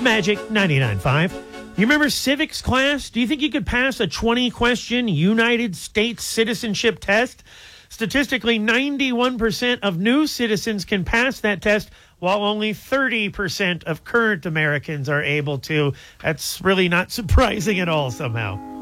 Magic 99.5. You remember civics class? Do you think you could pass a 20-question United States citizenship test? Statistically, 91% of new citizens can pass that test, while only 30% of current Americans are able to. That's really not surprising at all somehow.